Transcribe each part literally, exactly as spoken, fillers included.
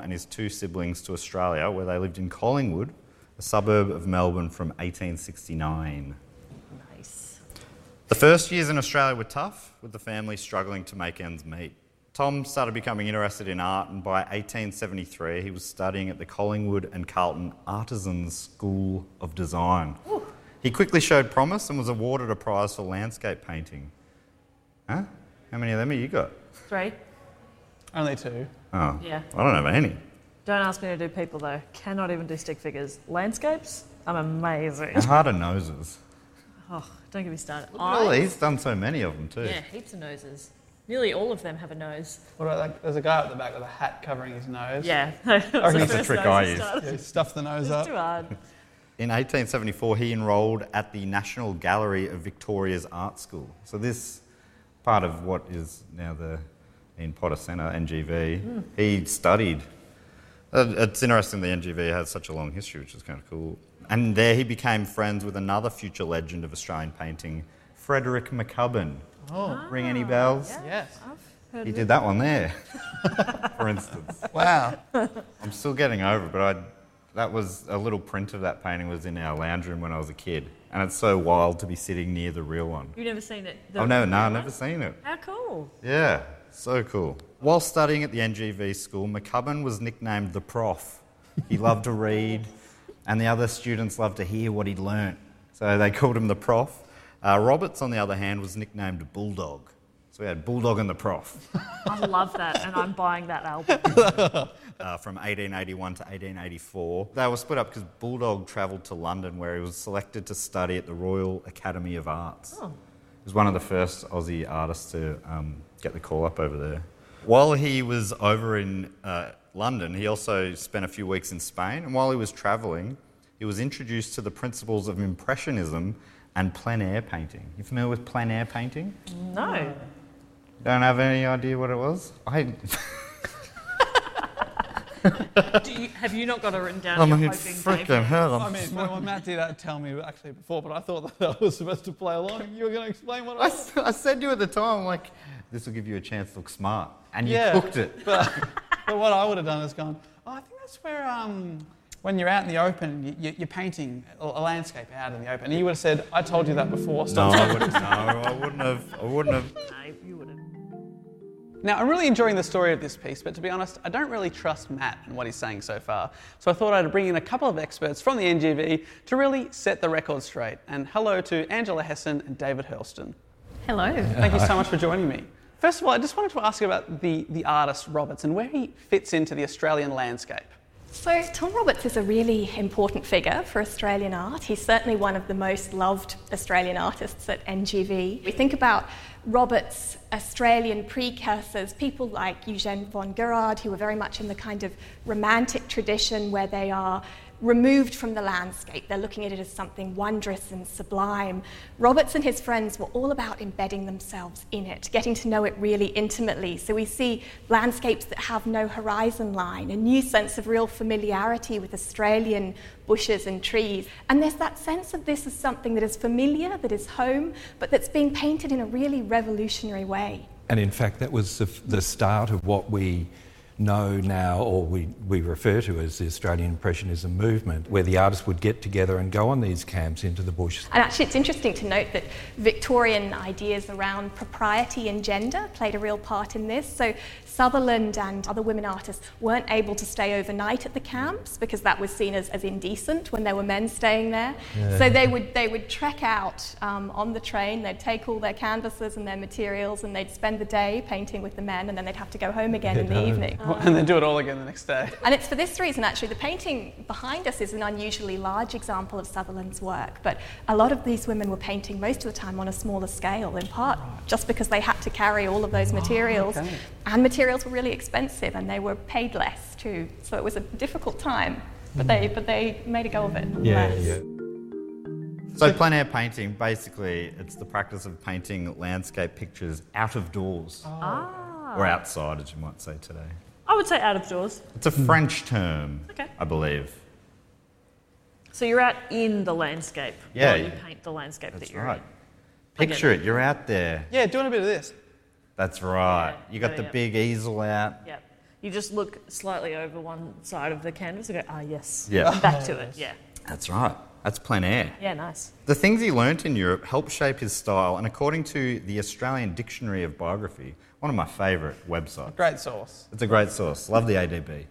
and his two siblings to Australia, where they lived in Collingwood, a suburb of Melbourne, from eighteen sixty-nine. Nice. The first years in Australia were tough, with the family struggling to make ends meet. Tom started becoming interested in art, and by eighteen seventy-three he was studying at the Collingwood and Carlton Artisans School of Design. Ooh. He quickly showed promise and was awarded a prize for landscape painting. Huh? How many of them have you got? Three. Only two. Oh, Yeah. I don't have any. Don't ask me to do people though. Cannot even do stick figures. Landscapes? I'm amazing. How hard are noses? Oh, don't get me started. Well, Eyes? he's done so many of them too. Yeah, heaps of noses. Nearly all of them have a nose. What about like, there's a guy at the back with a hat covering his nose. Yeah. That was reckon the it's a first trick nose I he used. started. Yeah, stuff the nose It's up. too hard. In eighteen seventy-four, he enrolled at the National Gallery of Victoria's Art School. So this part of what is now the Ian Potter Centre, N G V, mm. he studied. Uh, it's interesting the N G V has such a long history, which is kind of cool. And there he became friends with another future legend of Australian painting, Frederick McCubbin. Oh. Ring any bells? Yeah, Yes. I've heard He of did it. that one there, for instance. Wow. I'm still getting over it, but I, that was a little print of that painting was in our lounge room when I was a kid. And it's so wild to be sitting near the real one. You've never seen it? Oh, no, no, I've one? never seen it. How cool. Yeah, so cool. While studying at the N G V school, McCubbin was nicknamed the Prof. He loved to read, and the other students loved to hear what he'd learnt. So they called him the Prof. Uh, Roberts, on the other hand, was nicknamed Bulldog. So we had Bulldog and the Prof. I love that, and I'm buying that album. uh, from eighteen eighty-one to eighteen eighty-four. They were split up because Bulldog travelled to London, where he was selected to study at the Royal Academy of Arts. Oh. He was one of the first Aussie artists to um, get the call up over there. While he was over in uh, London, he also spent a few weeks in Spain, and while he was travelling, he was introduced to the principles of Impressionism and plein air painting. You familiar with plein air painting? No. Don't have any idea what it was? I... Do you, have you not got it written down? I You're mean, hoping freaking Dave- hell. I mean, well, Matt did uh, tell me actually before, but I thought that I was supposed to play along. You were going to explain what it I, was. s- I said to you at the time, I'm like, this will give you a chance to look smart. And you Yeah. cooked it. But, but what I would have done is gone, oh, I think that's where um, when you're out in the open, you, you, you're painting a, a landscape out in the open. And you would have said, I told you that before. No, Stop. I wouldn't, no, I wouldn't have. I wouldn't have. No, you wouldn't. Now, I'm really enjoying the story of this piece, but to be honest, I don't really trust Matt and what he's saying so far. So I thought I'd bring in a couple of experts from the N G V to really set the record straight. And hello to Angela Hesson and David Hurlston. Hello. Thank you so much for joining me. First of all, I just wanted to ask you about the, the artist Roberts and where he fits into the Australian landscape. So Tom Roberts is a really important figure for Australian art. He's certainly one of the most loved Australian artists at N G V. We think about Roberts' Australian precursors, people like Eugène von Gerard, who were very much in the kind of romantic tradition where they are removed from the landscape. They're looking at it as something wondrous and sublime. Roberts and his friends were all about embedding themselves in it, getting to know it really intimately. So we see landscapes that have no horizon line, a new sense of real familiarity with Australian bushes and trees. And there's that sense of this as something that is familiar, that is home, but that's being painted in a really revolutionary way. And in fact, that was the, the start of what we know now, or we, we refer to as the Australian Impressionism movement, where the artists would get together and go on these camps into the bush. And actually it's interesting to note that Victorian ideas around propriety and gender played a real part in this. So Sutherland and other women artists weren't able to stay overnight at the camps because that was seen as, as indecent when there were men staying there. Yeah. So they would they would trek out um, on the train, they'd take all their canvases and their materials and they'd spend the day painting with the men and then they'd have to go home again in the home. evening. And then do it all again the next day. And it's for this reason, actually, the painting behind us is an unusually large example of Sutherland's work, but a lot of these women were painting most of the time on a smaller scale, in part just because they had to carry all of those materials, okay. and materials were really expensive and they were paid less too, so it was a difficult time, but they but they made a go of it. Yeah, nonetheless. yeah. So plein air painting, basically, it's the practice of painting landscape pictures out of doors, Ah. or outside, as you might say today. I would say out of doors. It's a French term, Okay. I believe. So you're out in the landscape. Yeah, while you yeah. paint the landscape That's that you're right. in. I get Picture it. it, you're out there. Yeah, doing a bit of this. That's right. Yeah, You got yeah, the yeah. big easel out. Yep. You just look slightly over one side of the canvas and go, ah, yes. Yeah. Back to it, yeah. That's right. That's plein air. Yeah, nice. The things he learnt in Europe helped shape his style, and according to the Australian Dictionary of Biography, one of my favourite websites. Great source. It's a great source. Love the A D B.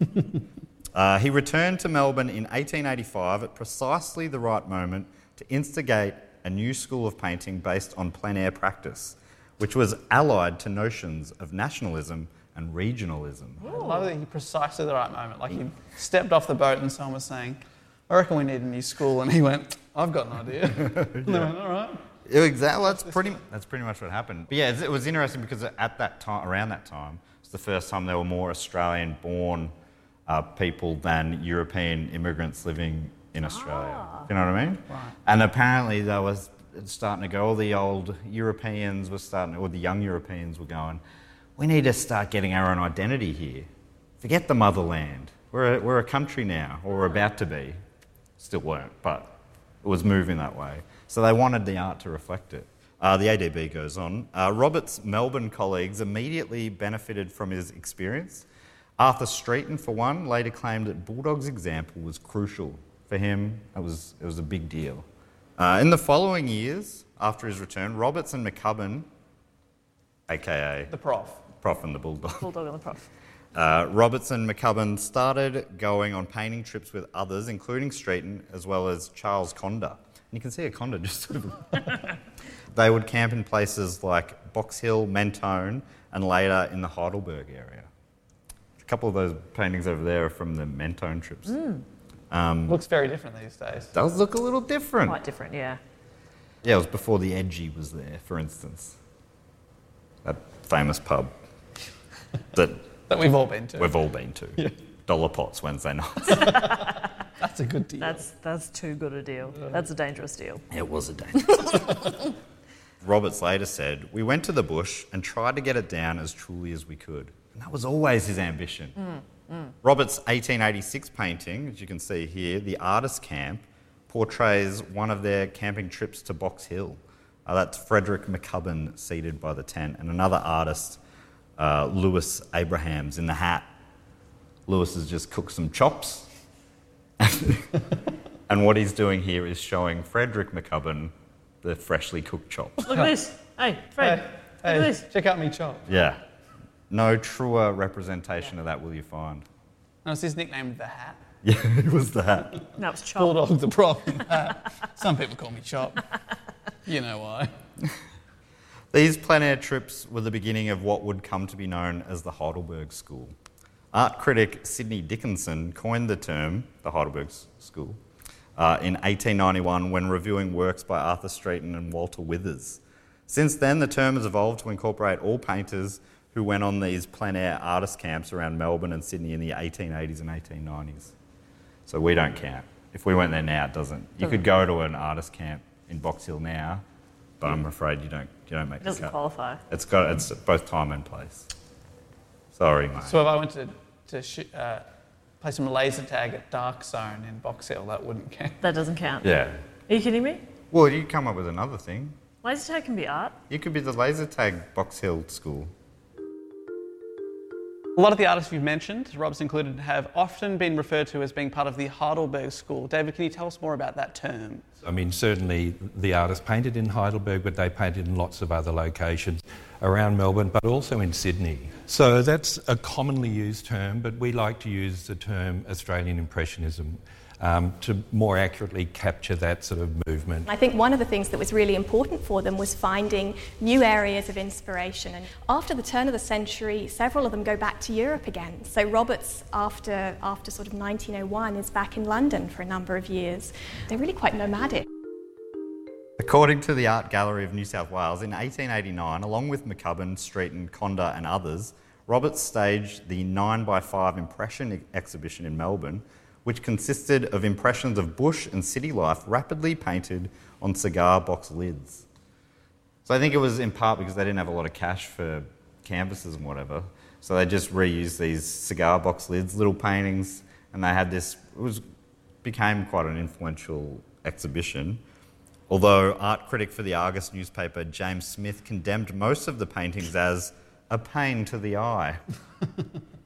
uh, he returned to Melbourne in eighteen eighty-five at precisely the right moment to instigate a new school of painting based on plein air practice, which was allied to notions of nationalism and regionalism. I love that he precisely the right moment. Like he stepped off the boat and someone was saying, I reckon we need a new school. And he went, I've got an idea. And they went, all right. Exactly. That's pretty. That's pretty much what happened. But yeah, it was interesting because at that time, around that time, it's the first time there were more Australian-born uh, people than European immigrants living in Australia. Ah. You know what I mean? Right. And apparently there was starting to go. All the old Europeans were starting, or the young Europeans were going, we need to start getting our own identity here. Forget the motherland. We're a, we're a country now, or we're about to be. Still weren't, but it was moving that way. So they wanted the art to reflect it. Uh, the A D B goes on. Uh, Robert's Melbourne colleagues immediately benefited from his experience. Arthur Streeton, for one, later claimed that Bulldog's example was crucial. For him, it was, it was a big deal. Uh, in the following years, after his return, Roberts and McCubbin, a k a The prof. Prof and the Bulldog, Bulldog and the prof. Uh, Robertson and McCubbin started going on painting trips with others, including Streeton, as well as Charles Conder. And you can see a Conder just sort of... They would camp in places like Box Hill, Mentone, and later in the Heidelberg area. A couple of those paintings over there are from the Mentone trips. Mm. Um, Looks very different these days. does look a little different. Quite different, yeah. Yeah, it was before the Edgy was there, for instance. That famous pub that... That we've all been to. We've all been to. Yeah. Dollar Pots Wednesday nights. That's a good deal. That's that's too good a deal. That's a dangerous deal. It was a dangerous. Roberts later said, we went to the bush and tried to get it down as truly as we could. And that was always his ambition. Mm, mm. Roberts' eighteen eighty-six painting, as you can see here, The Artist Camp, portrays one of their camping trips to Box Hill. Uh, that's Frederick McCubbin seated by the tent, and another artist, uh, Lewis Abrahams, in the hat. Lewis has just cooked some chops. And what he's doing here is showing Frederick McCubbin the freshly cooked chops. Look at this. Hey, Fred. Hey, look hey, at this. check out me chop. Yeah. No truer representation of that will you find. No, it's his nickname, The Hat. Yeah, it was the hat. No, it's chop. Bulldog the prof. Some people call me Chop. You know why. These plein air trips were the beginning of what would come to be known as the Heidelberg School. Art critic Sidney Dickinson coined the term, the Heidelberg School, uh, in eighteen ninety-one when reviewing works by Arthur Streeton and Walter Withers. Since then, the term has evolved to incorporate all painters who went on these plein air artist camps around Melbourne and Sydney in the eighteen eighties and eighteen nineties. So we don't count. If we went there now, it doesn't. You could go to an artist camp in Box Hill now, but I'm afraid you don't. You don't make It the doesn't cut. qualify. It's got. It's both time and place. Sorry, mate. So if I went to, to sh- uh, play some laser tag at Dark Zone in Box Hill, that wouldn't count. That doesn't count. Yeah. Are you kidding me? Well, you come up with another thing. Laser tag can be art. You could be the laser tag Box Hill school. A lot of the artists you've mentioned, Rob's included, have often been referred to as being part of the Heidelberg School. David, can you tell us more about that term? I mean, certainly the artists painted in Heidelberg, but they painted in lots of other locations around Melbourne, but also in Sydney. So that's a commonly used term, but we like to use the term Australian Impressionism um, to more accurately capture that sort of movement. I think one of the things that was really important for them was finding new areas of inspiration. And after the turn of the century, several of them go back to Europe again. So Roberts, after, after sort of nineteen oh one, is back in London for a number of years. They're really quite nomadic. According to the Art Gallery of New South Wales, in eighteen eighty-nine, along with McCubbin, Streeton, Conder and others, Roberts staged the nine by five Impression exhibition in Melbourne, which consisted of impressions of bush and city life rapidly painted on cigar box lids. So I think it was in part because they didn't have a lot of cash for canvases and whatever, so they just reused these cigar box lids, little paintings, and they had this, it was became quite an influential exhibition. Although art critic for the Argus newspaper, James Smith, condemned most of the paintings as a pain to the eye.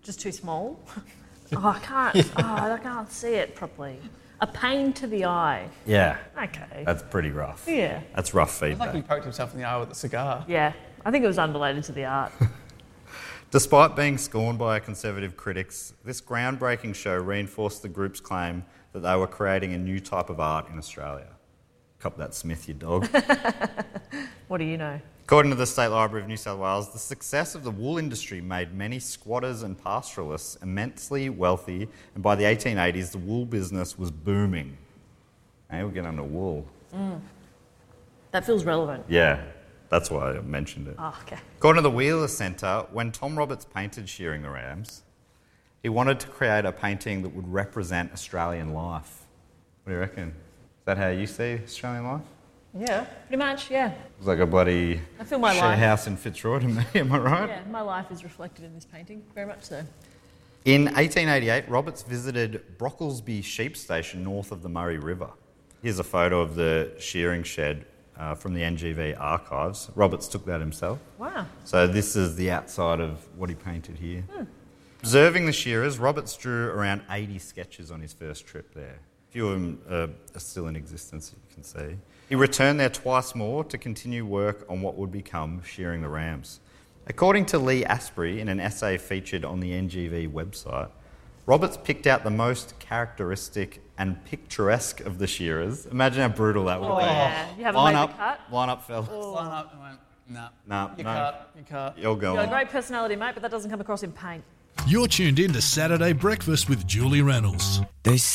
Just too small. Oh, I can't. Oh, I can't see it properly. A pain to the eye. Yeah. Okay. That's pretty rough. Yeah. That's rough It's like feedback. he poked himself in the eye with a cigar. Yeah. I think it was unrelated to the art. Despite being scorned by conservative critics, this groundbreaking show reinforced the group's claim that they were creating a new type of art in Australia. Cop that, Smith, you dog. What do you know? According to the State Library of New South Wales, the success of the wool industry made many squatters and pastoralists immensely wealthy, and by the eighteen eighties, the wool business was booming. Hey, we'll get onto wool. Mm. That feels relevant. Yeah, that's why I mentioned it. Oh, okay. According to the Wheeler Centre, when Tom Roberts painted Shearing the Rams, he wanted to create a painting that would represent Australian life. What do you reckon? Is that how you see Australian life? Yeah, pretty much, yeah. It's like a bloody I feel my share life. house in Fitzroy to me, am I right? Yeah, my life is reflected in this painting, very much so. In eighteen eighty-eight, Roberts visited Brocklesby Sheep Station north of the Murray River. Here's a photo of the shearing shed uh, from the N G V archives. Roberts took that himself. Wow. So this is the outside of what he painted here. Hmm. Observing the shearers, Roberts drew around eighty sketches on his first trip there. A few of them uh, are still in existence, you can see. He returned there twice more to continue work on what would become Shearing the Rams. According to Lee Asprey, in an essay featured on the N G V website, Roberts picked out the most characteristic and picturesque of the shearers. Imagine how brutal that would Oh, be. yeah. You haven't Line made up, the cut? line up, fellas. Line up and went, nah. Nah, You no. cut, you cut. You're You've going. got a great personality, mate, but that doesn't come across in paint. You're tuned in to Saturday Breakfast with Julie Reynolds. They